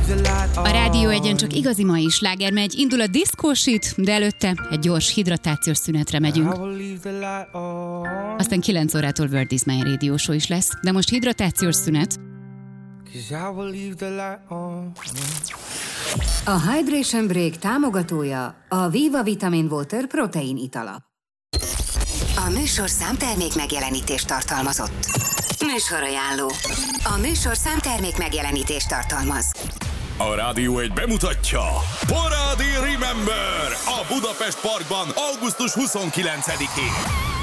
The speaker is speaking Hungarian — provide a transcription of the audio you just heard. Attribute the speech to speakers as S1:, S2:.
S1: A Rádió Egyen csak igazi mai sláger megy, indul a diszkósit, de előtte egy gyors hidratációs szünetre megyünk. Aztán 9 órától World is My Radio Show is lesz, de most hidratációs szünet.
S2: A Hydration Break támogatója a Viva Vitamin Water protein itala.
S3: A műsor számtermék megjelenítést tartalmazott. Műsorajánló. A műsor számtermék megjelenítést tartalmaz.
S4: A Rádió egy bemutatja Parádi Remember a Budapest Parkban augusztus 29-én.